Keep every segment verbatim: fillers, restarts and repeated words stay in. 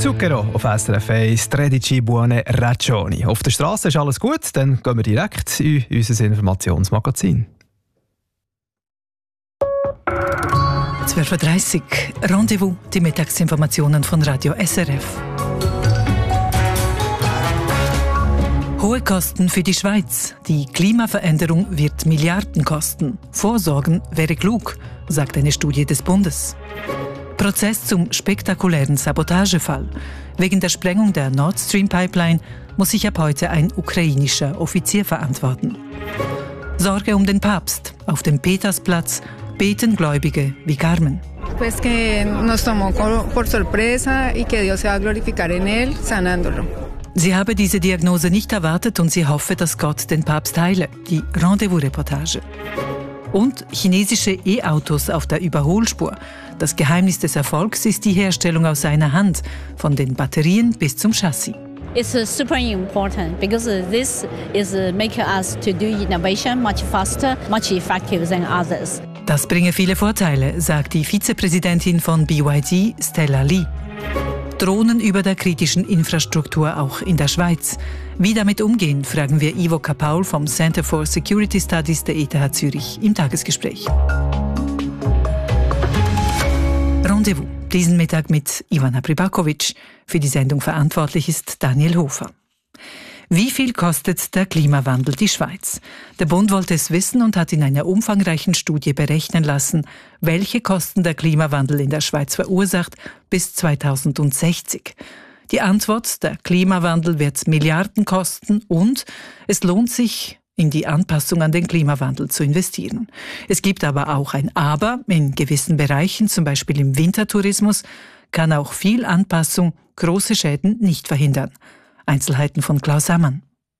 Zucchero auf S R F eins, tredici buone ragioni. Auf der Straße ist alles gut, dann gehen wir direkt in unser Informationsmagazin. zwölf Uhr dreißig, Rendezvous, die Mittagsinformationen von Radio S R F. Hohe Kosten für die Schweiz. Die Klimaveränderung wird Milliarden kosten. Vorsorgen wäre klug, sagt eine Studie des Bundes. Prozess zum spektakulären Sabotagefall. Wegen der Sprengung der Nord Stream Pipeline muss sich ab heute ein ukrainischer Offizier verantworten. Sorge um den Papst. Auf dem Petersplatz beten Gläubige wie Carmen. Pues que nos tomó por sorpresa y que Dios se va a glorificar en él, sanándolo. Sie habe diese Diagnose nicht erwartet und sie hoffe, dass Gott den Papst heile. Die Rendezvous-Reportage. Und chinesische E-Autos auf der Überholspur. Das Geheimnis des Erfolgs ist die Herstellung aus einer Hand, von den Batterien bis zum Chassis. It's uh, super important because uh, this is uh, making us to do innovation much faster, much effective than others. Das bringe viele Vorteile, sagt die Vizepräsidentin von B Y D, Stella Lee. Drohnen über der kritischen Infrastruktur auch in der Schweiz. Wie damit umgehen, fragen wir Ivo Kapaul vom Center for Security Studies der E T H Zürich im Tagesgespräch. Rendezvous, diesen Mittag mit Ivana Pribakovic. Für die Sendung verantwortlich ist Daniel Hofer. Wie viel kostet der Klimawandel die Schweiz? Der Bund wollte es wissen und hat in einer umfangreichen Studie berechnen lassen, welche Kosten der Klimawandel in der Schweiz verursacht bis zweitausendsechzig. Die Antwort, der Klimawandel wird Milliarden kosten und es lohnt sich, in die Anpassung an den Klimawandel zu investieren. Es gibt aber auch ein Aber. In gewissen Bereichen, zum Beispiel im Wintertourismus, kann auch viel Anpassung große Schäden nicht verhindern. Einzelheiten von Klaus Ammann.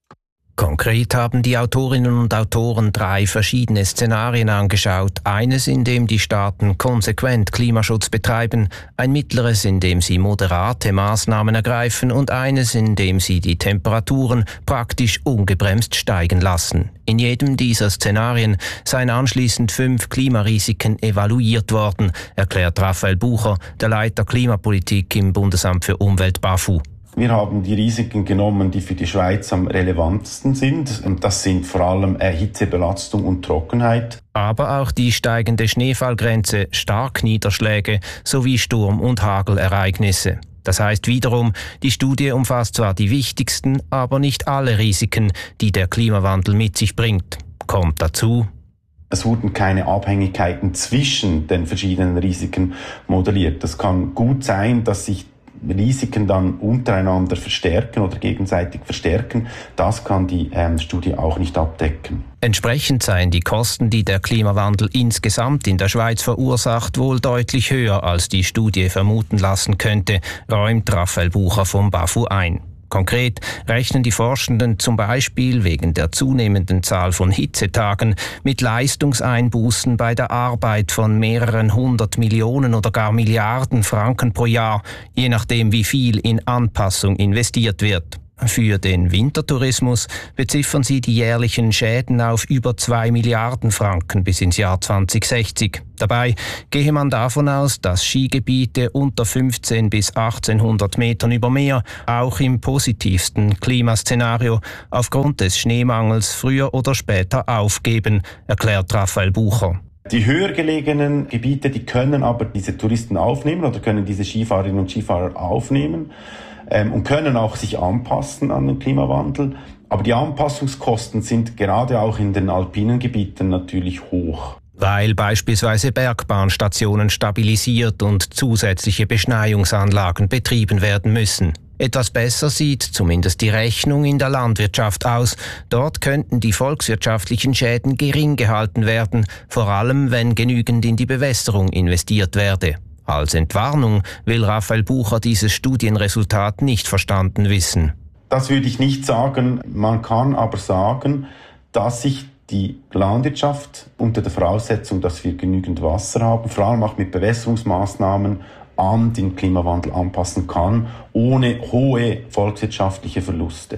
Konkret haben die Autorinnen und Autoren drei verschiedene Szenarien angeschaut. Eines, in dem die Staaten konsequent Klimaschutz betreiben, ein mittleres, in dem sie moderate Maßnahmen ergreifen und eines, in dem sie die Temperaturen praktisch ungebremst steigen lassen. In jedem dieser Szenarien seien anschließend fünf Klimarisiken evaluiert worden, erklärt Raphael Bucher, der Leiter Klimapolitik im Bundesamt für Umwelt B A F U. Wir haben die Risiken genommen, die für die Schweiz am relevantesten sind. Und das sind vor allem Hitzebelastung und Trockenheit. Aber auch die steigende Schneefallgrenze, Starkniederschläge sowie Sturm- und Hagelereignisse. Das heißt wiederum, die Studie umfasst zwar die wichtigsten, aber nicht alle Risiken, die der Klimawandel mit sich bringt. Kommt dazu: Es wurden keine Abhängigkeiten zwischen den verschiedenen Risiken modelliert. Das kann gut sein, dass sich Risiken dann untereinander verstärken oder gegenseitig verstärken. Das kann die ähm, Studie auch nicht abdecken. Entsprechend seien die Kosten, die der Klimawandel insgesamt in der Schweiz verursacht, wohl deutlich höher, als die Studie vermuten lassen könnte, räumt Raphael Bucher vom B A F U ein. Konkret rechnen die Forschenden zum Beispiel wegen der zunehmenden Zahl von Hitzetagen mit Leistungseinbußen bei der Arbeit von mehreren hundert Millionen oder gar Milliarden Franken pro Jahr, je nachdem wie viel in Anpassung investiert wird. Für den Wintertourismus beziffern sie die jährlichen Schäden auf über zwei Milliarden Franken bis ins Jahr zweitausendsechzig. Dabei gehe man davon aus, dass Skigebiete unter fünfzehn bis achtzehnhundert Metern über Meer auch im positivsten Klimaszenario aufgrund des Schneemangels früher oder später aufgeben, erklärt Raphael Bucher. Die höher gelegenen Gebiete, die können aber diese Touristen aufnehmen oder können diese Skifahrerinnen und Skifahrer aufnehmen. Ähm, und können auch sich anpassen an den Klimawandel. Aber die Anpassungskosten sind gerade auch in den alpinen Gebieten natürlich hoch. Weil beispielsweise Bergbahnstationen stabilisiert und zusätzliche Beschneiungsanlagen betrieben werden müssen. Etwas besser sieht zumindest die Rechnung in der Landwirtschaft aus. Dort könnten die volkswirtschaftlichen Schäden gering gehalten werden, vor allem wenn genügend in die Bewässerung investiert werde. Als Entwarnung will Raphael Bucher dieses Studienresultat nicht verstanden wissen. Das würde ich nicht sagen. Man kann aber sagen, dass sich die Landwirtschaft unter der Voraussetzung, dass wir genügend Wasser haben, vor allem auch mit Bewässerungsmaßnahmen an den Klimawandel anpassen kann, ohne hohe volkswirtschaftliche Verluste.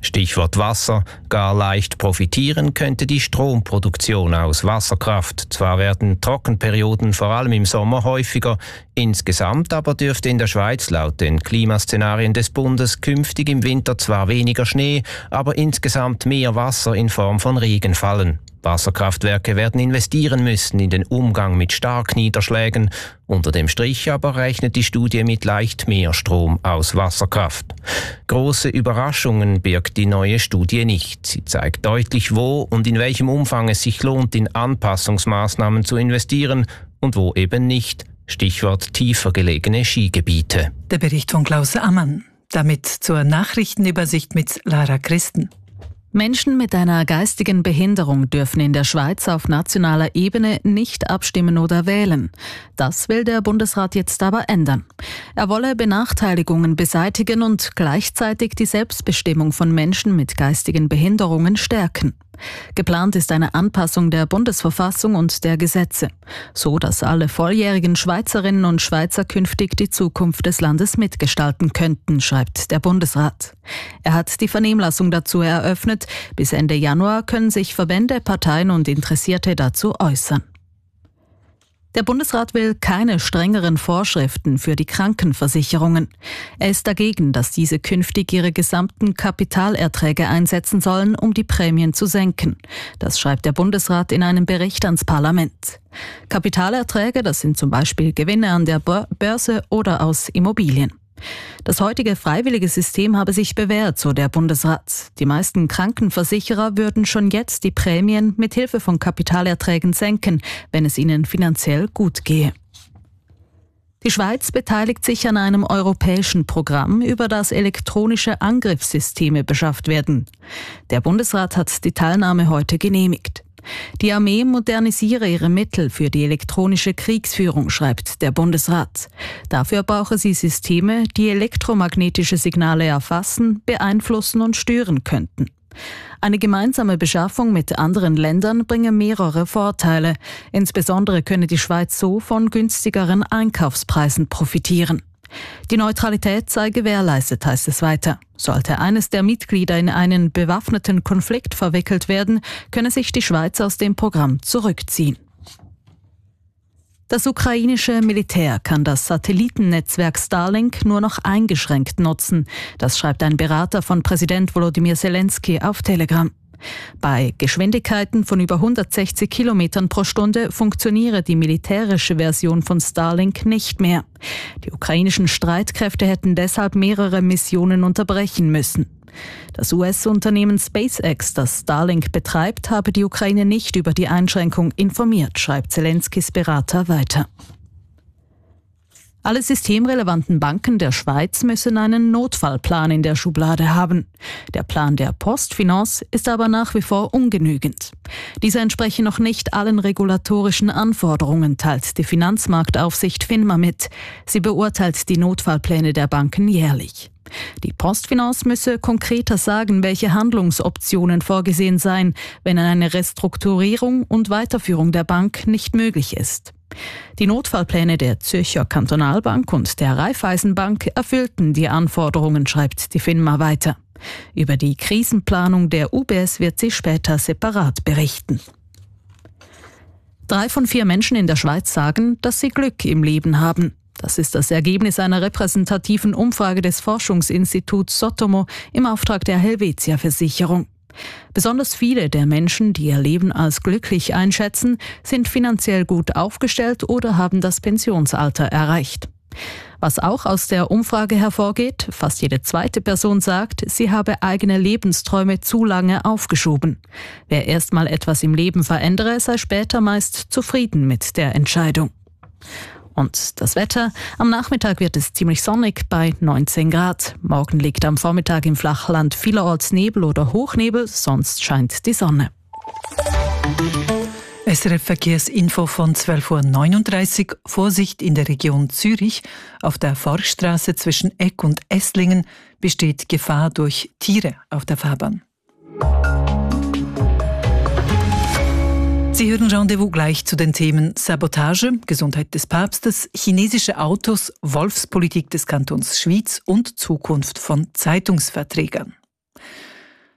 Stichwort Wasser. Gar leicht profitieren könnte die Stromproduktion aus Wasserkraft. Zwar werden Trockenperioden vor allem im Sommer häufiger, insgesamt aber dürfte in der Schweiz laut den Klimaszenarien des Bundes künftig im Winter zwar weniger Schnee, aber insgesamt mehr Wasser in Form von Regen fallen. Wasserkraftwerke werden investieren müssen in den Umgang mit Starkniederschlägen. Unter dem Strich aber rechnet die Studie mit leicht mehr Strom aus Wasserkraft. Große Überraschungen birgt die neue Studie nicht. Sie zeigt deutlich, wo und in welchem Umfang es sich lohnt, in Anpassungsmaßnahmen zu investieren und wo eben nicht. Stichwort tiefer gelegene Skigebiete. Der Bericht von Klaus Ammann. Damit zur Nachrichtenübersicht mit Lara Christen. Menschen mit einer geistigen Behinderung dürfen in der Schweiz auf nationaler Ebene nicht abstimmen oder wählen. Das will der Bundesrat jetzt aber ändern. Er wolle Benachteiligungen beseitigen und gleichzeitig die Selbstbestimmung von Menschen mit geistigen Behinderungen stärken. Geplant ist eine Anpassung der Bundesverfassung und der Gesetze, so dass alle volljährigen Schweizerinnen und Schweizer künftig die Zukunft des Landes mitgestalten könnten, schreibt der Bundesrat. Er hat die Vernehmlassung dazu eröffnet. Bis Ende Januar können sich Verbände, Parteien und Interessierte dazu äußern. Der Bundesrat will keine strengeren Vorschriften für die Krankenversicherungen. Er ist dagegen, dass diese künftig ihre gesamten Kapitalerträge einsetzen sollen, um die Prämien zu senken. Das schreibt der Bundesrat in einem Bericht ans Parlament. Kapitalerträge, das sind zum Beispiel Gewinne an der Börse oder aus Immobilien. Das heutige freiwillige System habe sich bewährt, so der Bundesrat. Die meisten Krankenversicherer würden schon jetzt die Prämien mit Hilfe von Kapitalerträgen senken, wenn es ihnen finanziell gut gehe. Die Schweiz beteiligt sich an einem europäischen Programm, über das elektronische Angriffssysteme beschafft werden. Der Bundesrat hat die Teilnahme heute genehmigt. Die Armee modernisiere ihre Mittel für die elektronische Kriegsführung, schreibt der Bundesrat. Dafür brauche sie Systeme, die elektromagnetische Signale erfassen, beeinflussen und stören könnten. Eine gemeinsame Beschaffung mit anderen Ländern bringe mehrere Vorteile. Insbesondere könne die Schweiz so von günstigeren Einkaufspreisen profitieren. Die Neutralität sei gewährleistet, heißt es weiter. Sollte eines der Mitglieder in einen bewaffneten Konflikt verwickelt werden, könne sich die Schweiz aus dem Programm zurückziehen. Das ukrainische Militär kann das Satellitennetzwerk Starlink nur noch eingeschränkt nutzen. Das schreibt ein Berater von Präsident Volodymyr Zelensky auf Telegram. Bei Geschwindigkeiten von über hundertsechzig Kilometern pro Stunde funktioniere die militärische Version von Starlink nicht mehr. Die ukrainischen Streitkräfte hätten deshalb mehrere Missionen unterbrechen müssen. Das U S-Unternehmen SpaceX, das Starlink betreibt, habe die Ukraine nicht über die Einschränkung informiert, schreibt Zelenskys Berater weiter. Alle systemrelevanten Banken der Schweiz müssen einen Notfallplan in der Schublade haben. Der Plan der PostFinance ist aber nach wie vor ungenügend. Diese entsprechen noch nicht allen regulatorischen Anforderungen, teilt die Finanzmarktaufsicht FINMA mit. Sie beurteilt die Notfallpläne der Banken jährlich. Die PostFinance müsse konkreter sagen, welche Handlungsoptionen vorgesehen seien, wenn eine Restrukturierung und Weiterführung der Bank nicht möglich ist. Die Notfallpläne der Zürcher Kantonalbank und der Raiffeisenbank erfüllten die Anforderungen, schreibt die FINMA weiter. Über die Krisenplanung der U B S wird sie später separat berichten. Drei von vier Menschen in der Schweiz sagen, dass sie Glück im Leben haben. Das ist das Ergebnis einer repräsentativen Umfrage des Forschungsinstituts Sotomo im Auftrag der Helvetia-Versicherung. Besonders viele der Menschen, die ihr Leben als glücklich einschätzen, sind finanziell gut aufgestellt oder haben das Pensionsalter erreicht. Was auch aus der Umfrage hervorgeht, fast jede zweite Person sagt, sie habe eigene Lebensträume zu lange aufgeschoben. Wer erstmal etwas im Leben verändere, sei später meist zufrieden mit der Entscheidung. Und das Wetter. Am Nachmittag wird es ziemlich sonnig bei neunzehn Grad. Morgen liegt am Vormittag im Flachland vielerorts Nebel oder Hochnebel, sonst scheint die Sonne. S R F Verkehrsinfo von zwölf Uhr neununddreißig. Vorsicht in der Region Zürich. Auf der Forststraße zwischen Eck und Esslingen besteht Gefahr durch Tiere auf der Fahrbahn. Sie hören Rendezvous gleich zu den Themen Sabotage, Gesundheit des Papstes, chinesische Autos, Wolfspolitik des Kantons Schwyz und Zukunft von Zeitungsverträgern.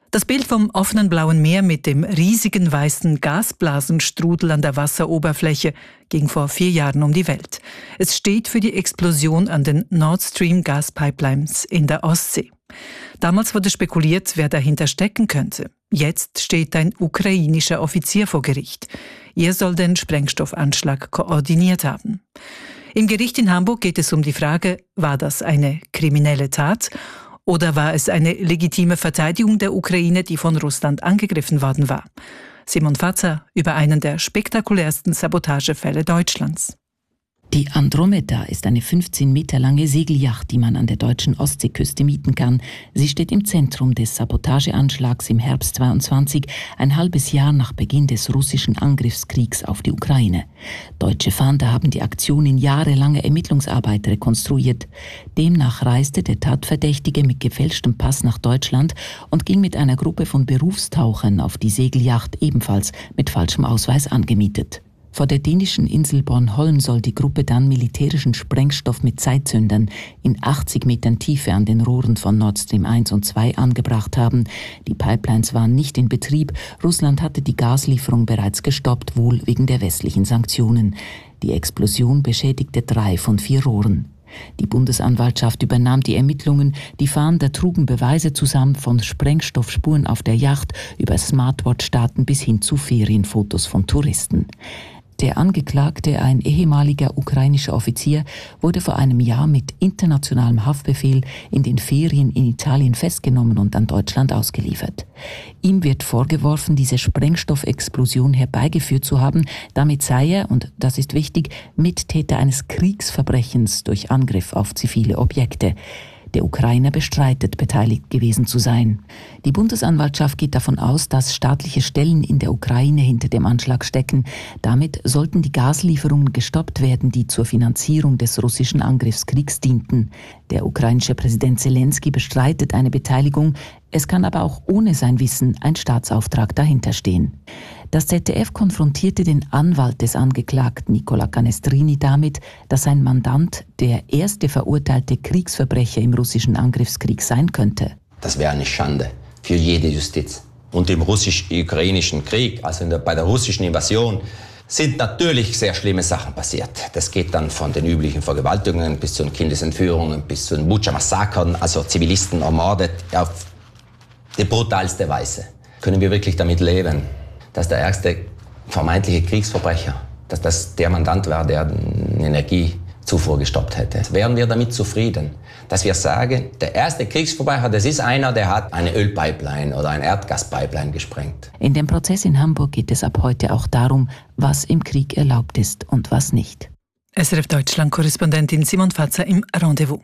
Das Bild vom offenen blauen Meer mit dem riesigen weißen Gasblasenstrudel an der Wasseroberfläche ging vor vier Jahren um die Welt. Es steht für die Explosion an den Nord Stream Gaspipelines in der Ostsee. Damals wurde spekuliert, wer dahinter stecken könnte. Jetzt steht ein ukrainischer Offizier vor Gericht. Er soll den Sprengstoffanschlag koordiniert haben. Im Gericht in Hamburg geht es um die Frage, war das eine kriminelle Tat? Oder war es eine legitime Verteidigung der Ukraine, die von Russland angegriffen worden war? Simon Fatzer über einen der spektakulärsten Sabotagefälle Deutschlands. Die Andromeda ist eine fünfzehn Meter lange Segelyacht, die man an der deutschen Ostseeküste mieten kann. Sie steht im Zentrum des Sabotageanschlags im Herbst zweiundzwanzig, ein halbes Jahr nach Beginn des russischen Angriffskriegs auf die Ukraine. Deutsche Fahnder haben die Aktion in jahrelange Ermittlungsarbeit rekonstruiert. Demnach reiste der Tatverdächtige mit gefälschtem Pass nach Deutschland und ging mit einer Gruppe von Berufstauchern auf die Segelyacht, ebenfalls mit falschem Ausweis angemietet. Vor der dänischen Insel Bornholm soll die Gruppe dann militärischen Sprengstoff mit Zeitzündern in achtzig Metern Tiefe an den Rohren von Nord Stream eins und zwei angebracht haben. Die Pipelines waren nicht in Betrieb. Russland hatte die Gaslieferung bereits gestoppt, wohl wegen der westlichen Sanktionen. Die Explosion beschädigte drei von vier Rohren. Die Bundesanwaltschaft übernahm die Ermittlungen. Die Fahnder trugen Beweise zusammen von Sprengstoffspuren auf der Yacht über Smartwatch-Daten bis hin zu Ferienfotos von Touristen. Der Angeklagte, ein ehemaliger ukrainischer Offizier, wurde vor einem Jahr mit internationalem Haftbefehl in den Ferien in Italien festgenommen und an Deutschland ausgeliefert. Ihm wird vorgeworfen, diese Sprengstoffexplosion herbeigeführt zu haben. Damit sei er, und das ist wichtig, Mittäter eines Kriegsverbrechens durch Angriff auf zivile Objekte. Der Ukrainer bestreitet, beteiligt gewesen zu sein. Die Bundesanwaltschaft geht davon aus, dass staatliche Stellen in der Ukraine hinter dem Anschlag stecken. Damit sollten die Gaslieferungen gestoppt werden, die zur Finanzierung des russischen Angriffskriegs dienten. Der ukrainische Präsident Zelensky bestreitet eine Beteiligung. Es kann aber auch ohne sein Wissen ein Staatsauftrag dahinter stehen. Das Z D F konfrontierte den Anwalt des Angeklagten Nicola Canestrini damit, dass sein Mandant der erste verurteilte Kriegsverbrecher im russischen Angriffskrieg sein könnte. Das wäre eine Schande für jede Justiz. Und im russisch-ukrainischen Krieg, also in der, bei der russischen Invasion, sind natürlich sehr schlimme Sachen passiert. Das geht dann von den üblichen Vergewaltigungen bis zu den Kindesentführungen, bis zu den Butscha-Massakern, also Zivilisten ermordet auf die brutalste Weise. Können wir wirklich damit leben, dass der ärgste vermeintliche Kriegsverbrecher, dass das der Mandant war, der eine Energiezufuhr gestoppt hätte? Wären wir damit zufrieden, dass wir sagen, der erste Kriegsverbrecher, das ist einer, der hat eine Ölpipeline oder eine Erdgaspipeline gesprengt? In dem Prozess in Hamburg geht es ab heute auch darum, was im Krieg erlaubt ist und was nicht. S R F Deutschland-Korrespondentin Simon Fatzer im Rendezvous.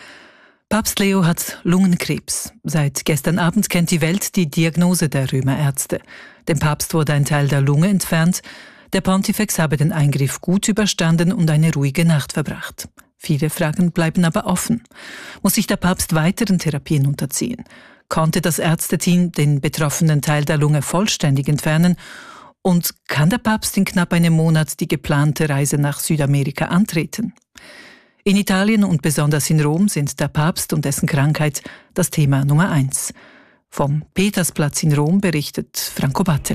Papst Leo hat Lungenkrebs. Seit gestern Abend kennt die Welt die Diagnose der Römerärzte. Dem Papst wurde ein Teil der Lunge entfernt. Der Pontifex habe den Eingriff gut überstanden und eine ruhige Nacht verbracht. Viele Fragen bleiben aber offen. Muss sich der Papst weiteren Therapien unterziehen? Konnte das Ärzteteam den betroffenen Teil der Lunge vollständig entfernen? Und kann der Papst in knapp einem Monat die geplante Reise nach Südamerika antreten? In Italien und besonders in Rom sind der Papst und dessen Krankheit das Thema Nummer eins. Vom Petersplatz in Rom berichtet Franco Battel.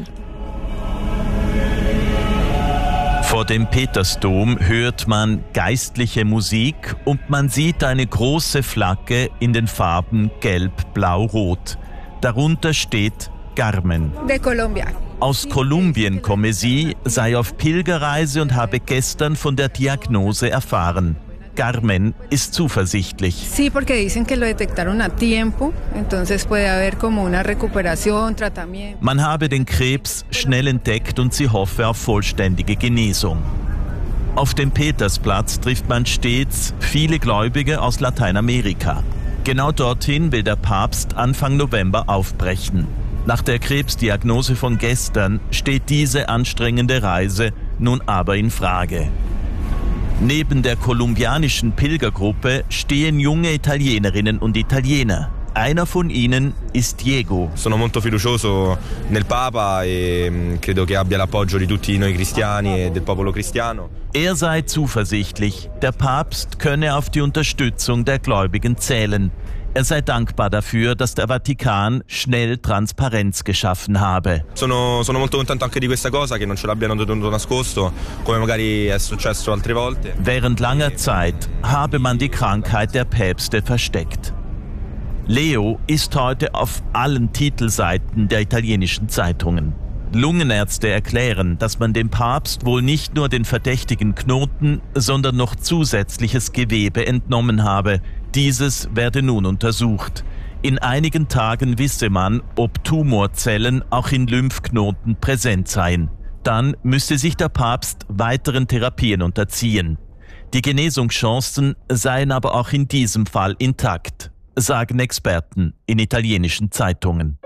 Vor dem Petersdom hört man geistliche Musik und man sieht eine große Flagge in den Farben Gelb, Blau, Rot. Darunter steht Carmen. De Colombia. Aus Kolumbien komme sie, sei auf Pilgerreise und habe gestern von der Diagnose erfahren. Carmen ist zuversichtlich. Sí, porque dicen que lo detectaron a tiempo, entonces puede haber como una recuperación, tratamiento. Man habe den Krebs schnell entdeckt und sie hoffe auf vollständige Genesung. Auf dem Petersplatz trifft man stets viele Gläubige aus Lateinamerika. Genau dorthin will der Papst Anfang November aufbrechen. Nach der Krebsdiagnose von gestern steht diese anstrengende Reise nun aber in Frage. Neben der kolumbianischen Pilgergruppe stehen junge Italienerinnen und Italiener. Einer von ihnen ist Diego. Sono molto fiducioso nel Papa e credo che abbia l'appoggio di tutti noi cristiani e del popolo cristiano. Er sei zuversichtlich, der Papst könne auf die Unterstützung der Gläubigen zählen. Er sei dankbar dafür, dass der Vatikan schnell Transparenz geschaffen habe. Sono, sono molto contento anche di questa cosa, che non ce l'abbiano tenuto nascosto, come magari è successo altre volte. Während langer Zeit habe man die Krankheit der Päpste versteckt. Leo ist heute auf allen Titelseiten der italienischen Zeitungen. Lungenärzte erklären, dass man dem Papst wohl nicht nur den verdächtigen Knoten, sondern noch zusätzliches Gewebe entnommen habe. Dieses werde nun untersucht. In einigen Tagen wisse man, ob Tumorzellen auch in Lymphknoten präsent seien. Dann müsste sich der Papst weiteren Therapien unterziehen. Die Genesungschancen seien aber auch in diesem Fall intakt, sagen Experten in italienischen Zeitungen.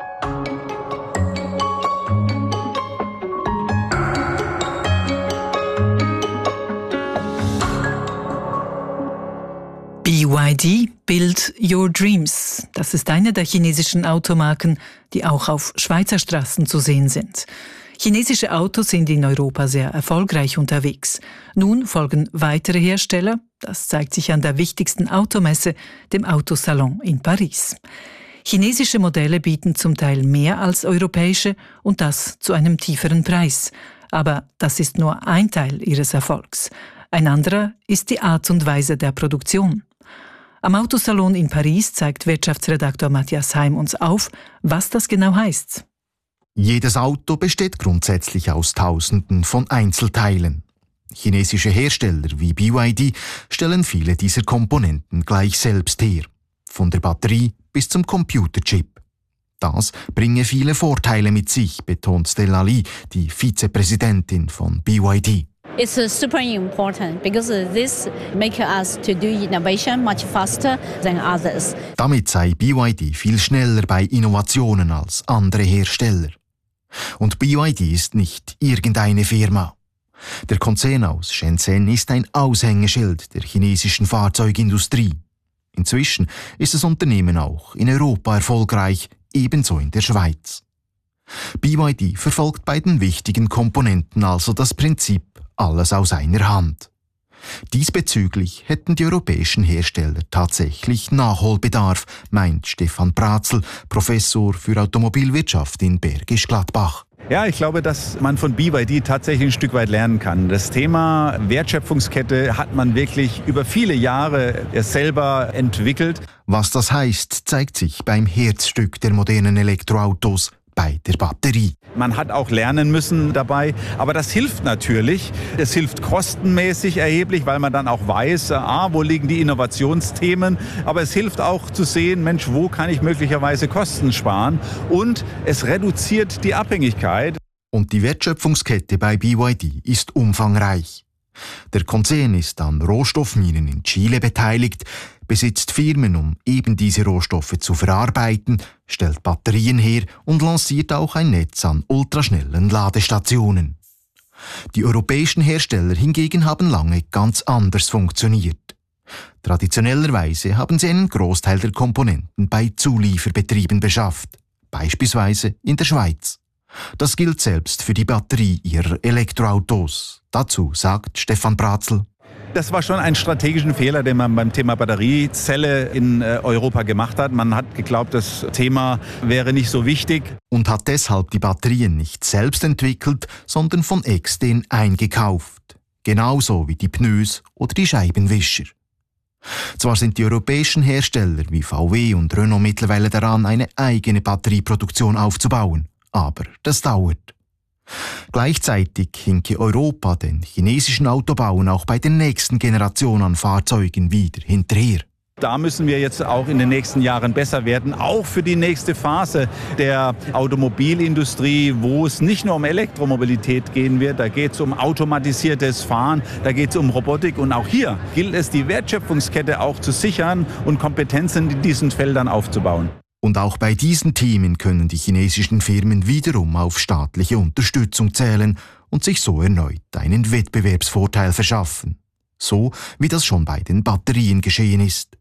B Y D, Build Your Dreams. Das ist eine der chinesischen Automarken, die auch auf Schweizer Straßen zu sehen sind. Chinesische Autos sind in Europa sehr erfolgreich unterwegs. Nun folgen weitere Hersteller. Das zeigt sich an der wichtigsten Automesse, dem Autosalon in Paris. Chinesische Modelle bieten zum Teil mehr als europäische und das zu einem tieferen Preis. Aber das ist nur ein Teil ihres Erfolgs. Ein anderer ist die Art und Weise der Produktion. Am Autosalon in Paris zeigt Wirtschaftsredakteur Matthias Heim uns auf, was das genau heißt. Jedes Auto besteht grundsätzlich aus Tausenden von Einzelteilen. Chinesische Hersteller wie B Y D stellen viele dieser Komponenten gleich selbst her. Von der Batterie bis zum Computerchip. Das bringe viele Vorteile mit sich, betont Stella Li, die Vizepräsidentin von B Y D. It's super important because this makes us to do innovation much faster than others. Damit sei B Y D viel schneller bei Innovationen als andere Hersteller. Und B Y D ist nicht irgendeine Firma. Der Konzern aus Shenzhen ist ein Aushängeschild der chinesischen Fahrzeugindustrie. Inzwischen ist das Unternehmen auch in Europa erfolgreich, ebenso in der Schweiz. B Y D verfolgt bei den wichtigen Komponenten also das Prinzip alles aus einer Hand. Diesbezüglich hätten die europäischen Hersteller tatsächlich Nachholbedarf, meint Stefan Bratzel, Professor für Automobilwirtschaft in Bergisch Gladbach. Ja, ich glaube, dass man von B Y D tatsächlich ein Stück weit lernen kann. Das Thema Wertschöpfungskette hat man wirklich über viele Jahre selber entwickelt. Was das heißt, zeigt sich beim Herzstück der modernen Elektroautos, bei der Batterie. Man hat auch lernen müssen dabei, aber das hilft natürlich. Es hilft kostenmäßig erheblich, weil man dann auch weiß, ah, wo liegen die Innovationsthemen. Aber es hilft auch zu sehen, Mensch, wo kann ich möglicherweise Kosten sparen? Und es reduziert die Abhängigkeit. Und die Wertschöpfungskette bei B Y D ist umfangreich. Der Konzern ist an Rohstoffminen in Chile beteiligt, besitzt Firmen, um eben diese Rohstoffe zu verarbeiten, stellt Batterien her und lanciert auch ein Netz an ultraschnellen Ladestationen. Die europäischen Hersteller hingegen haben lange ganz anders funktioniert. Traditionellerweise haben sie einen Großteil der Komponenten bei Zulieferbetrieben beschafft, beispielsweise in der Schweiz. Das gilt selbst für die Batterie ihrer Elektroautos. Dazu sagt Stefan Bratzel: Das war schon ein strategischen Fehler, den man beim Thema Batteriezelle in Europa gemacht hat. Man hat geglaubt, das Thema wäre nicht so wichtig. Und hat deshalb die Batterien nicht selbst entwickelt, sondern von extern eingekauft. Genauso wie die Pneus oder die Scheibenwischer. Zwar sind die europäischen Hersteller wie V W und Renault mittlerweile daran, eine eigene Batterieproduktion aufzubauen. Aber das dauert. Gleichzeitig hinke Europa den chinesischen Autobauern auch bei der nächsten Generation an Fahrzeugen wieder hinterher. Da müssen wir jetzt auch in den nächsten Jahren besser werden, auch für die nächste Phase der Automobilindustrie, wo es nicht nur um Elektromobilität gehen wird, da geht es um automatisiertes Fahren, da geht es um Robotik und auch hier gilt es, die Wertschöpfungskette auch zu sichern und Kompetenzen in diesen Feldern aufzubauen. Und auch bei diesen Themen können die chinesischen Firmen wiederum auf staatliche Unterstützung zählen und sich so erneut einen Wettbewerbsvorteil verschaffen. So wie das schon bei den Batterien geschehen ist.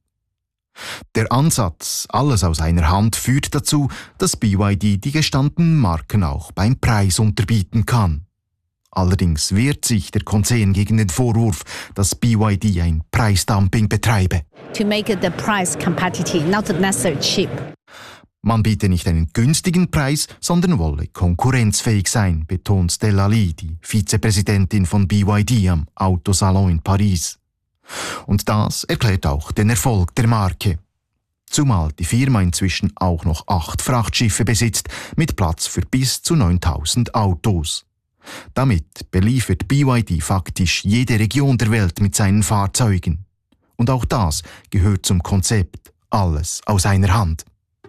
Der Ansatz, alles aus einer Hand, führt dazu, dass B Y D die gestandenen Marken auch beim Preis unterbieten kann. Allerdings wehrt sich der Konzern gegen den Vorwurf, dass B Y D ein Preisdumping betreibe. to make the price competitive, not necessarily cheap. Man biete nicht einen günstigen Preis, sondern wolle konkurrenzfähig sein, betont Stella Lee, die Vizepräsidentin von B Y D am Autosalon in Paris. Und das erklärt auch den Erfolg der Marke. Zumal die Firma inzwischen auch noch acht Frachtschiffe besitzt, mit Platz für bis zu neuntausend Autos. Damit beliefert B Y D faktisch jede Region der Welt mit seinen Fahrzeugen. Und auch das gehört zum Konzept, alles aus einer Hand.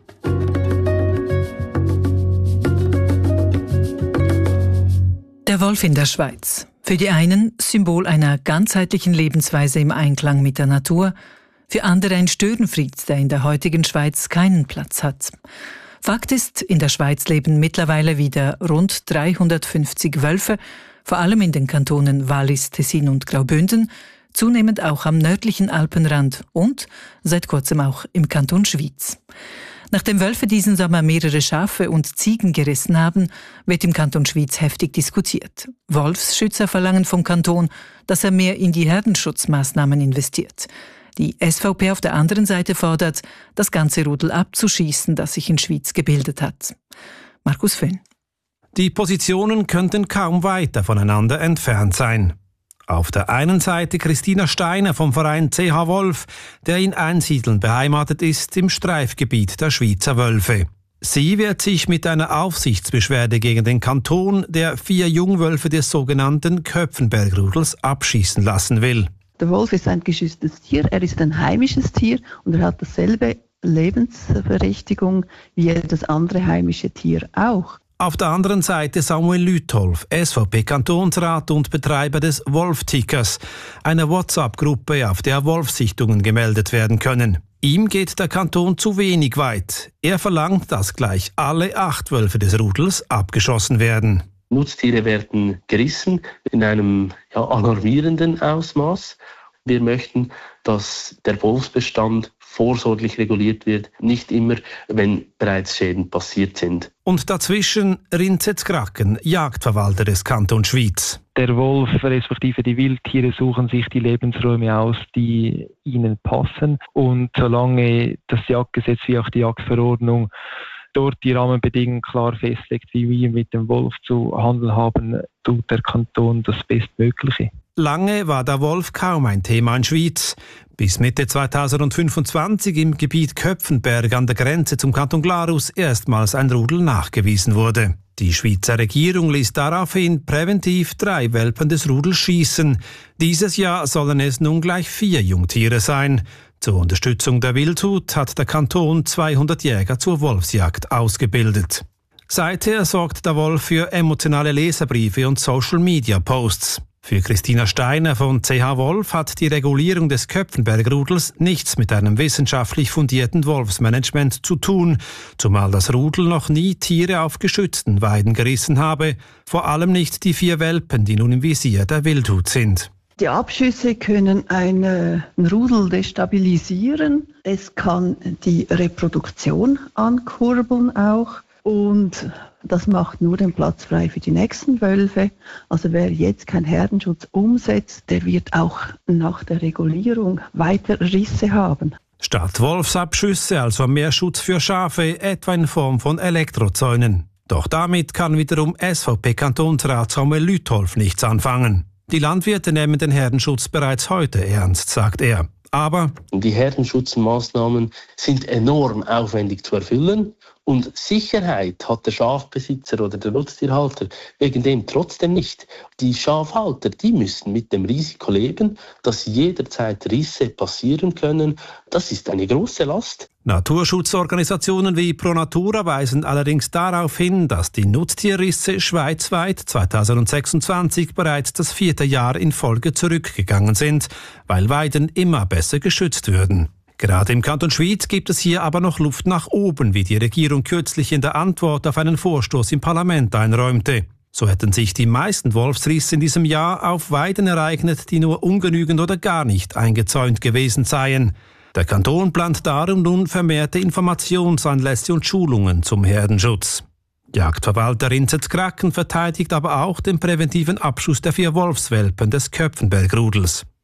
Der Wolf in der Schweiz. Für die einen Symbol einer ganzheitlichen Lebensweise im Einklang mit der Natur, für andere ein Störenfried, der in der heutigen Schweiz keinen Platz hat. Fakt ist, in der Schweiz leben mittlerweile wieder rund dreihundertfünfzig Wölfe, vor allem in den Kantonen Wallis, Tessin und Graubünden, zunehmend auch am nördlichen Alpenrand und seit kurzem auch im Kanton Schwyz. Nachdem Wölfe diesen Sommer mehrere Schafe und Ziegen gerissen haben, wird im Kanton Schwyz heftig diskutiert. Wolfsschützer verlangen vom Kanton, dass er mehr in die Herdenschutzmaßnahmen investiert. Die S V P auf der anderen Seite fordert, das ganze Rudel abzuschießen, das sich in Schwyz gebildet hat. Markus Föhn. Die Positionen könnten kaum weiter voneinander entfernt sein. Auf der einen Seite Christina Steiner vom Verein C H Wolf, der in Einsiedeln beheimatet ist im Streifgebiet der Schweizer Wölfe. Sie wehrt sich mit einer Aufsichtsbeschwerde gegen den Kanton, der vier Jungwölfe des sogenannten Köpfenbergrudels abschießen lassen will. Der Wolf ist ein geschütztes Tier, er ist ein heimisches Tier und er hat dasselbe Lebensberechtigung wie jedes andere heimische Tier auch. Auf der anderen Seite Samuel Lütolf, S V P-Kantonsrat und Betreiber des Wolf-Tickers, einer WhatsApp-Gruppe, auf der Wolfsichtungen gemeldet werden können. Ihm geht der Kanton zu wenig weit. Er verlangt, dass gleich alle acht Wölfe des Rudels abgeschossen werden. Nutztiere werden gerissen in einem ja, alarmierenden Ausmaß. Wir möchten, dass der Wolfsbestand vorsorglich reguliert wird, nicht immer, wenn bereits Schäden passiert sind. Und dazwischen Rinzet Kraken, Jagdverwalter des Kantons Schwyz. Der Wolf, respektive die Wildtiere, suchen sich die Lebensräume aus, die ihnen passen. Und solange das Jagdgesetz wie auch die Jagdverordnung dort die Rahmenbedingungen klar festlegt, wie wir mit dem Wolf zu handeln haben, tut der Kanton das Bestmögliche. Lange war der Wolf kaum ein Thema in Schwyz, bis Mitte zweitausendfünfundzwanzig im Gebiet Köpfenberg an der Grenze zum Kanton Glarus erstmals ein Rudel nachgewiesen wurde. Die Schweizer Regierung ließ daraufhin präventiv drei Welpen des Rudels schießen. Dieses Jahr sollen es nun gleich vier Jungtiere sein. Zur Unterstützung der Wildhut hat der Kanton zweihundert Jäger zur Wolfsjagd ausgebildet. Seither sorgt der Wolf für emotionale Leserbriefe und Social-Media-Posts. Für Christina Steiner von C H Wolf hat die Regulierung des Köpfenbergrudels nichts mit einem wissenschaftlich fundierten Wolfsmanagement zu tun, zumal das Rudel noch nie Tiere auf geschützten Weiden gerissen habe, vor allem nicht die vier Welpen, die nun im Visier der Wildhut sind. Die Abschüsse können ein, äh, ein Rudel destabilisieren, es kann die Reproduktion ankurbeln auch. Und das macht nur den Platz frei für die nächsten Wölfe. Also wer jetzt keinen Herdenschutz umsetzt, der wird auch nach der Regulierung weiter Risse haben. Statt Wolfsabschüsse also mehr Schutz für Schafe, etwa in Form von Elektrozäunen. Doch damit kann wiederum S V P-Kantonsrat Samuel Lütolf nichts anfangen. Die Landwirte nehmen den Herdenschutz bereits heute ernst, sagt er. Aber die Herdenschutzmaßnahmen sind enorm aufwendig zu erfüllen. Und Sicherheit hat der Schafbesitzer oder der Nutztierhalter wegen dem trotzdem nicht. Die Schafhalter, die müssen mit dem Risiko leben, dass jederzeit Risse passieren können. Das ist eine große Last. Naturschutzorganisationen wie Pro Natura weisen allerdings darauf hin, dass die Nutztierrisse schweizweit zweitausendsechsundzwanzig bereits das vierte Jahr in Folge zurückgegangen sind, weil Weiden immer besser geschützt würden. Gerade im Kanton Schwyz gibt es hier aber noch Luft nach oben, wie die Regierung kürzlich in der Antwort auf einen Vorstoß im Parlament einräumte. So hätten sich die meisten Wolfsrisse in diesem Jahr auf Weiden ereignet, die nur ungenügend oder gar nicht eingezäunt gewesen seien. Der Kanton plant darum nun vermehrte Informationsanlässe und Schulungen zum Herdenschutz. Jagdverwalter Rinzet Kraken verteidigt aber auch den präventiven Abschuss der vier Wolfswelpen des Köpfenbergrudels.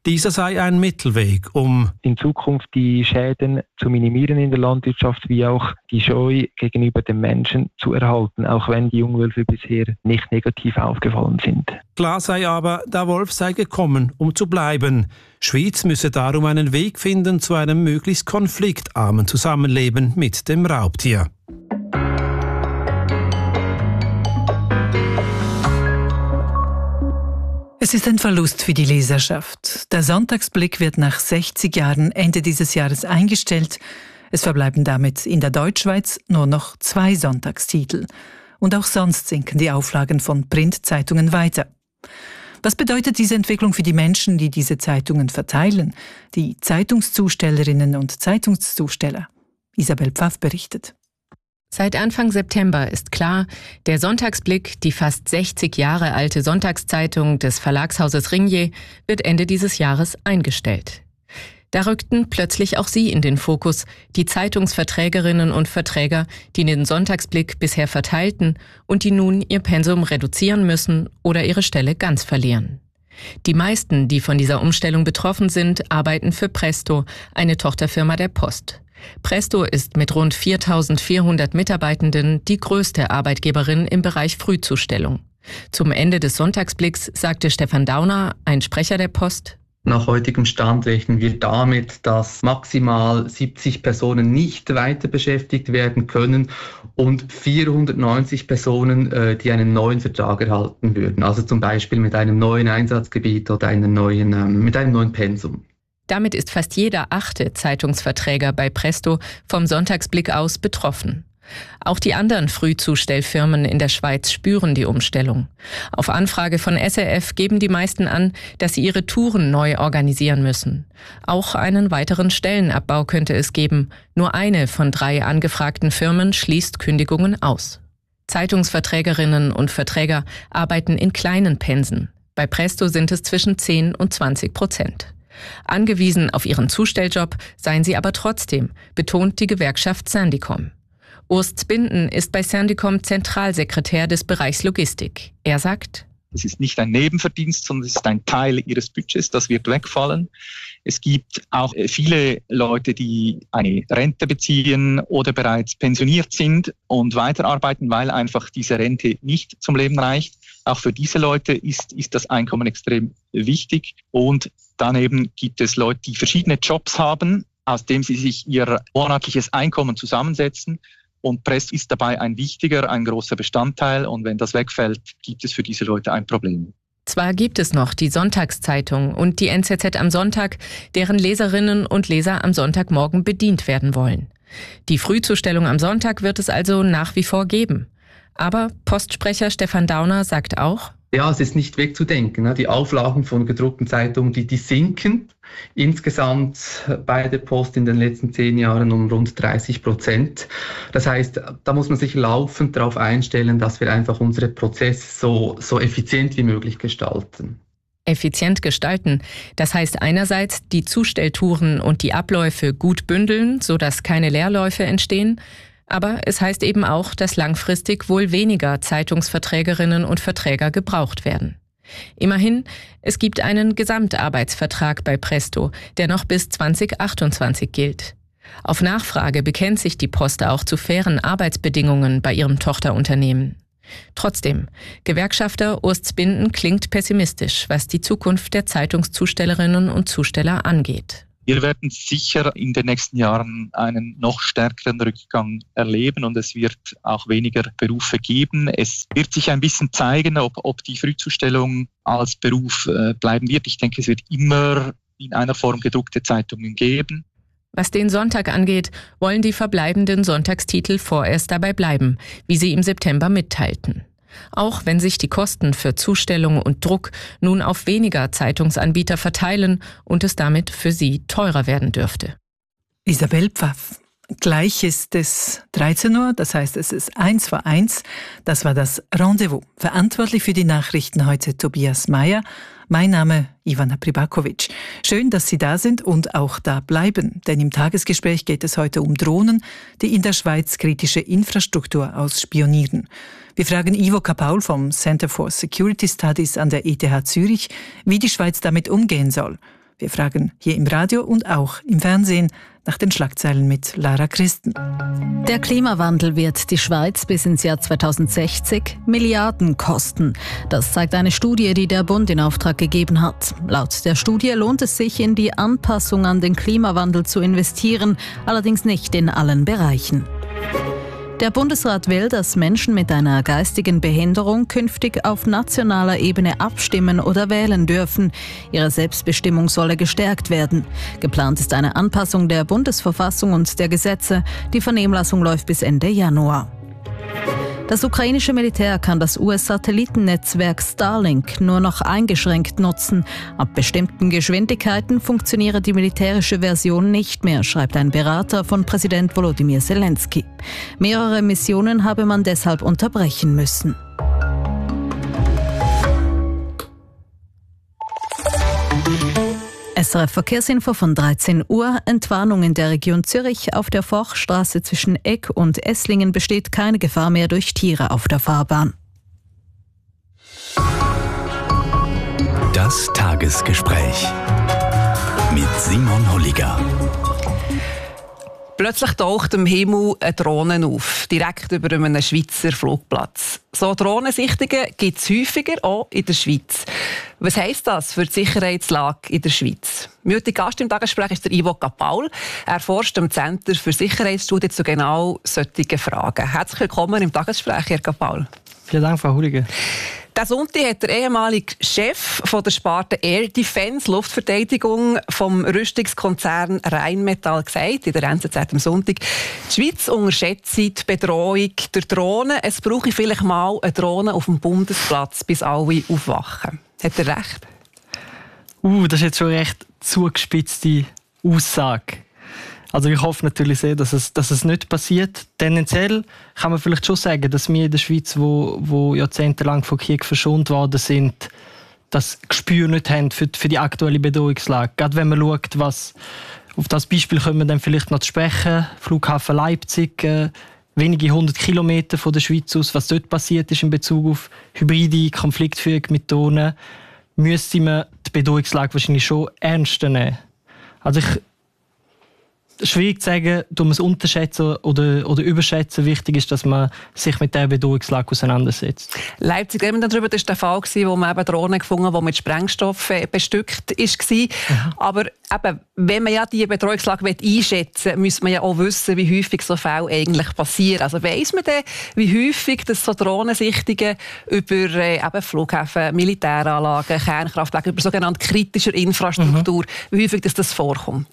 Dieser sei ein Mittelweg, um in Zukunft die Schäden zu minimieren in der Landwirtschaft, wie auch die Scheu gegenüber den Menschen zu erhalten, auch wenn die Jungwölfe bisher nicht negativ aufgefallen sind. Klar sei aber, der Wolf sei gekommen, um zu bleiben. Schwyz müsse darum einen Weg finden zu einem möglichst konfliktarmen Zusammenleben mit dem Raubtier. Es ist ein Verlust für die Leserschaft. Der Sonntagsblick wird nach sechzig Jahren Ende dieses Jahres eingestellt. Es verbleiben damit in der Deutschschweiz nur noch zwei Sonntagstitel. Und auch sonst sinken die Auflagen von Printzeitungen weiter. Was bedeutet diese Entwicklung für die Menschen, die diese Zeitungen verteilen? Die Zeitungszustellerinnen und Zeitungszusteller. Isabel Pfaff berichtet. Seit Anfang September ist klar, der Sonntagsblick, die fast sechzig Jahre alte Sonntagszeitung des Verlagshauses Ringier, wird Ende dieses Jahres eingestellt. Da rückten plötzlich auch sie in den Fokus, die Zeitungsverträgerinnen und Verträger, die den Sonntagsblick bisher verteilten und die nun ihr Pensum reduzieren müssen oder ihre Stelle ganz verlieren. Die meisten, die von dieser Umstellung betroffen sind, arbeiten für Presto, eine Tochterfirma der Post. Presto ist mit rund viertausendvierhundert Mitarbeitenden die größte Arbeitgeberin im Bereich Frühzustellung. Zum Ende des Sonntagsblicks sagte Stefan Dauner, ein Sprecher der Post: Nach heutigem Stand rechnen wir damit, dass maximal siebzig Personen nicht weiter beschäftigt werden können und vierhundertneunzig Personen, die einen neuen Vertrag erhalten würden. Also zum Beispiel mit einem neuen Einsatzgebiet oder einer neuen, mit einem neuen Pensum. Damit ist fast jeder achte Zeitungsverträger bei Presto vom Sonntagsblick aus betroffen. Auch die anderen Frühzustellfirmen in der Schweiz spüren die Umstellung. Auf Anfrage von S R F geben die meisten an, dass sie ihre Touren neu organisieren müssen. Auch einen weiteren Stellenabbau könnte es geben. Nur eine von drei angefragten Firmen schließt Kündigungen aus. Zeitungsverträgerinnen und Verträger arbeiten in kleinen Pensen. Bei Presto sind es zwischen zehn und zwanzig Prozent. Angewiesen auf ihren Zustelljob seien sie aber trotzdem, betont die Gewerkschaft Sandicom. Urs Zbinden ist bei Sandicom Zentralsekretär des Bereichs Logistik. Er sagt: Es ist nicht ein Nebenverdienst, sondern es ist ein Teil ihres Budgets, das wird wegfallen. Es gibt auch viele Leute, die eine Rente beziehen oder bereits pensioniert sind und weiterarbeiten, weil einfach diese Rente nicht zum Leben reicht. Auch für diese Leute ist, ist das Einkommen extrem wichtig. Und daneben gibt es Leute, die verschiedene Jobs haben, aus dem sie sich ihr monatliches Einkommen zusammensetzen. Und Presto ist dabei ein wichtiger, ein großer Bestandteil. Und wenn das wegfällt, gibt es für diese Leute ein Problem. Zwar gibt es noch die Sonntagszeitung und die N Z Z am Sonntag, deren Leserinnen und Leser am Sonntagmorgen bedient werden wollen. Die Frühzustellung am Sonntag wird es also nach wie vor geben. Aber Postsprecher Stefan Dauner sagt auch: Ja, es ist nicht wegzudenken. Die Auflagen von gedruckten Zeitungen, die, die sinken insgesamt bei der Post in den letzten zehn Jahren um rund dreißig Prozent. Das heißt, da muss man sich laufend darauf einstellen, dass wir einfach unsere Prozesse so, so effizient wie möglich gestalten. Effizient gestalten, das heißt einerseits die Zustelltouren und die Abläufe gut bündeln, sodass keine Leerläufe entstehen. Aber es heißt eben auch, dass langfristig wohl weniger Zeitungsverträgerinnen und Verträger gebraucht werden. Immerhin, es gibt einen Gesamtarbeitsvertrag bei Presto, der noch bis zwanzig achtundzwanzig gilt. Auf Nachfrage bekennt sich die Post auch zu fairen Arbeitsbedingungen bei ihrem Tochterunternehmen. Trotzdem, Gewerkschafter Urs Zbinden klingt pessimistisch, was die Zukunft der Zeitungszustellerinnen und Zusteller angeht. Wir werden sicher in den nächsten Jahren einen noch stärkeren Rückgang erleben und es wird auch weniger Berufe geben. Es wird sich ein bisschen zeigen, ob, ob die Frühzustellung als Beruf äh, bleiben wird. Ich denke, es wird immer in einer Form gedruckte Zeitungen geben. Was den Sonntag angeht, wollen die verbleibenden Sonntagstitel vorerst dabei bleiben, wie sie im September mitteilten. Auch wenn sich die Kosten für Zustellung und Druck nun auf weniger Zeitungsanbieter verteilen und es damit für sie teurer werden dürfte. Isabel Pfaff. Gleich ist es dreizehn Uhr, das heißt es ist eins vor eins. Das war das Rendezvous. Verantwortlich für die Nachrichten heute Tobias Meyer. Mein Name Ivana Pribakovic. Schön, dass Sie da sind und auch da bleiben, denn im Tagesgespräch geht es heute um Drohnen, die in der Schweiz kritische Infrastruktur ausspionieren. Wir fragen Ivo Kapaul vom Center for Security Studies an der E T H Zürich, wie die Schweiz damit umgehen soll. Wir fragen hier im Radio und auch im Fernsehen nach den Schlagzeilen mit Lara Christen. Der Klimawandel wird die Schweiz bis ins Jahr zweitausendsechzig Milliarden kosten. Das zeigt eine Studie, die der Bund in Auftrag gegeben hat. Laut der Studie lohnt es sich, in die Anpassung an den Klimawandel zu investieren, allerdings nicht in allen Bereichen. Der Bundesrat will, dass Menschen mit einer geistigen Behinderung künftig auf nationaler Ebene abstimmen oder wählen dürfen. Ihre Selbstbestimmung solle gestärkt werden. Geplant ist eine Anpassung der Bundesverfassung und der Gesetze. Die Vernehmlassung läuft bis Ende Januar. Das ukrainische Militär kann das U S-Satellitennetzwerk Starlink nur noch eingeschränkt nutzen. Ab bestimmten Geschwindigkeiten funktioniere die militärische Version nicht mehr, schreibt ein Berater von Präsident Volodymyr Zelensky. Mehrere Missionen habe man deshalb unterbrechen müssen. S R F-Verkehrsinfo von dreizehn Uhr. Entwarnung in der Region Zürich. Auf der Forchstraße zwischen Egg und Esslingen besteht keine Gefahr mehr durch Tiere auf der Fahrbahn. Das Tagesgespräch mit Simon Holliger. Plötzlich taucht im Himmel eine Drohne auf, direkt über einem Schweizer Flugplatz. So Drohnensichtungen gibt es häufiger, auch in der Schweiz. Was heisst das für die Sicherheitslage in der Schweiz? Mein heutiger Gast im Tagesgespräch ist der Ivo Capaul. Er forscht am Center für Sicherheitsstudien zu genau solchen Fragen. Herzlich willkommen im Tagesgespräch, Herr Capaul. Vielen Dank, Frau Holliger. Diesen Sonntag hat der ehemalige Chef von der Sparte Air Defence, Luftverteidigung, vom Rüstungskonzern Rheinmetall gesagt, in der N Z Z am Sonntag, die Schweiz unterschätzt die Bedrohung der Drohnen. Es brauche vielleicht mal eine Drohne auf dem Bundesplatz, bis alle aufwachen. Hat er recht? Uh, das ist jetzt schon eine recht zugespitzte Aussage. Also ich hoffe natürlich sehr, dass es, dass es nicht passiert. Tendenziell kann man vielleicht schon sagen, dass wir in der Schweiz, wo, wo jahrzehntelang von Krieg verschont worden sind, das Gespür nicht haben für, für die aktuelle Bedrohungslage. Gerade wenn man schaut, was auf das Beispiel können wir dann vielleicht noch zu sprechen. Flughafen Leipzig, äh, wenige hundert Kilometer von der Schweiz aus, was dort passiert ist in Bezug auf hybride Konfliktführung mit Drohnen, müsste man die Bedrohungslage wahrscheinlich schon ernster nehmen. Also ich schwierig zu sagen, du musst unterschätzen oder, oder überschätzen. Wichtig ist, dass man sich mit dieser Bedrohungslage auseinandersetzt. Leipzig, eben darüber, das war der Fall, wo man eben Drohnen gefunden hat, die mit Sprengstoff bestückt war. Mhm. Aber eben, wenn man ja diese Bedrohungslage einschätzen will, muss man ja auch wissen, wie häufig so Fälle eigentlich passieren. Also weiss man denn, wie häufig das so Drohnensichtungen über äh, eben Flughäfen, Militäranlagen, Kernkraftwerke, über sogenannte kritische Infrastruktur, mhm. wie häufig das, das vorkommt?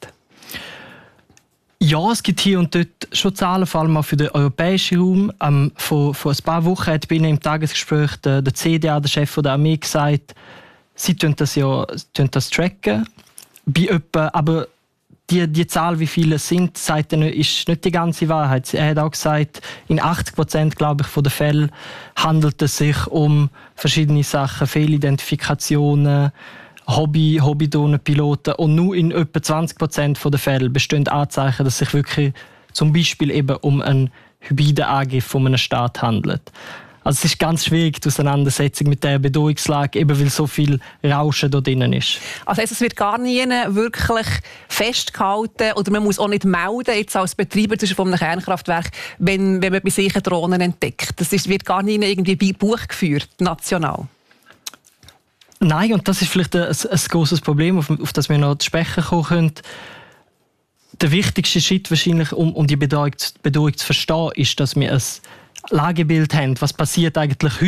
Ja, es gibt hier und dort schon Zahlen, vor allem auch für den europäischen Raum. Ähm, vor, vor ein paar Wochen hat bei Ihnen im Tagesgespräch der, der C D A, der Chef der Armee, gesagt, sie tun das ja tun das tracken. Bei etwa, aber die, die Zahl, wie viele es sind, sagt er, ist nicht die ganze Wahrheit. Er hat auch gesagt, in achtzig Prozent, glaube ich, von den Fällen handelt es sich um verschiedene Sachen, Fehlidentifikationen, Hobby, Hobby-Drohnenpiloten, und nur in etwa zwanzig Prozent der Fälle bestehen Anzeichen, dass es sich wirklich zum Beispiel eben um einen hybriden Angriff von einem Staat handelt. Also es ist ganz schwierig, die Auseinandersetzung mit dieser Bedrohungslage, eben weil so viel Rauschen da drin ist. Also es wird gar nie wirklich festgehalten oder man muss auch nicht melden, jetzt als Betreiber von einem Kernkraftwerk, wenn, wenn man bei sich Drohnen entdeckt. Das ist, wird gar nie irgendwie bei Buch geführt, national. Nein, und das ist vielleicht ein, ein grosses Problem, auf, auf das wir noch zu sprechen kommen können. Der wichtigste Schritt wahrscheinlich, um, um die Bedrohung, Bedrohung zu verstehen, ist, dass wir ein Lagebild haben. Was passiert eigentlich heute